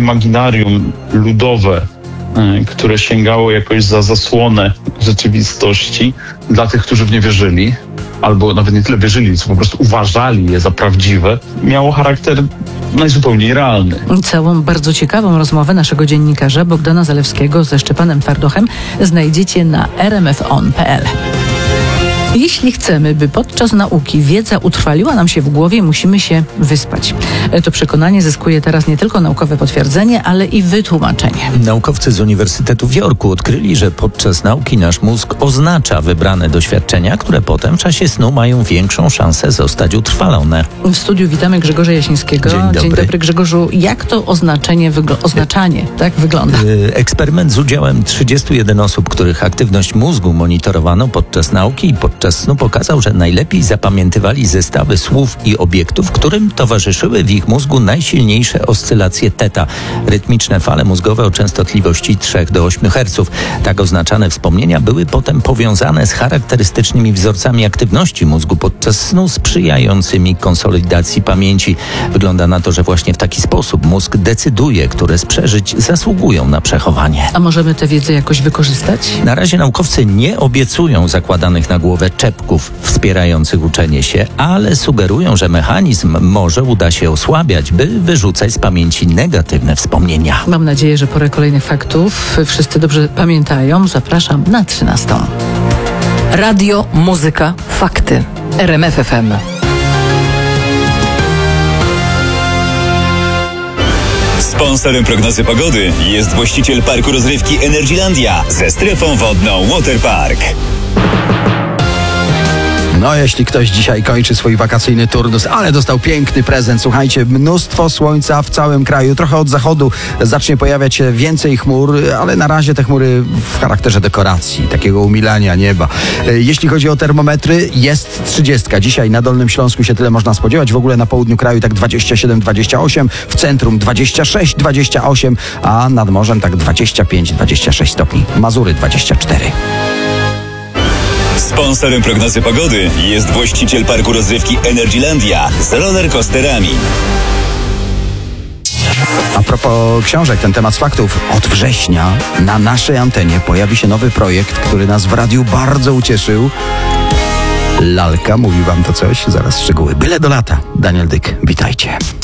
imaginarium ludowe, które sięgało jakoś za zasłonę rzeczywistości dla tych, którzy w nie wierzyli, albo nawet nie tyle wierzyli, co po prostu uważali je za prawdziwe, miało charakter najzupełniej realny. Całą bardzo ciekawą rozmowę naszego dziennikarza Bogdana Zalewskiego ze Szczepanem Twardochem znajdziecie na rmfon.pl. Jeśli chcemy, by podczas nauki wiedza utrwaliła nam się w głowie, musimy się wyspać. To przekonanie zyskuje teraz nie tylko naukowe potwierdzenie, ale i wytłumaczenie. Naukowcy z Uniwersytetu w Yorku odkryli, że podczas nauki nasz mózg oznacza wybrane doświadczenia, które potem w czasie snu mają większą szansę zostać utrwalone. W studiu witamy Grzegorza Jasińskiego. Dzień dobry Grzegorzu. Jak to oznaczanie wygląda? Eksperyment z udziałem 31 osób, których aktywność mózgu monitorowano podczas nauki i podczas snu pokazał, że najlepiej zapamiętywali zestawy słów i obiektów, którym towarzyszyły w ich mózgu najsilniejsze oscylacje teta, rytmiczne fale mózgowe o częstotliwości 3 do 8 Hz. Tak oznaczane wspomnienia były potem powiązane z charakterystycznymi wzorcami aktywności mózgu podczas snu sprzyjającymi konsolidacji pamięci. Wygląda na to, że właśnie w taki sposób mózg decyduje, które z przeżyć zasługują na przechowanie. A możemy tę wiedzę jakoś wykorzystać? Na razie naukowcy nie obiecują zakładanych na głowę czepków wspierających uczenie się, ale sugerują, że mechanizm może uda się osłabiać, by wyrzucać z pamięci negatywne wspomnienia. Mam nadzieję, że porę kolejnych faktów wszyscy dobrze pamiętają. Zapraszam na 13. Radio, muzyka, fakty. RMF FM. Sponsorem prognozy pogody jest właściciel parku rozrywki Energylandia ze strefą wodną Waterpark. No, jeśli ktoś dzisiaj kończy swój wakacyjny turnus, ale dostał piękny prezent, słuchajcie, mnóstwo słońca w całym kraju, trochę od zachodu zacznie pojawiać się więcej chmur, ale na razie te chmury w charakterze dekoracji, takiego umilania nieba. Jeśli chodzi o termometry, jest 30. Dzisiaj na Dolnym Śląsku się tyle można spodziewać, w ogóle na południu kraju tak 27-28, w centrum 26-28, a nad morzem tak 25-26 stopni. Mazury 24. Sponsorem prognozy pogody jest właściciel parku rozrywki Energylandia z rollercoasterami. A propos książek, ten temat z faktów. Od września na naszej antenie pojawi się nowy projekt, który nas w radiu bardzo ucieszył. Lalka, mówi wam to coś? Zaraz szczegóły. Byle do lata. Daniel Dyk, witajcie.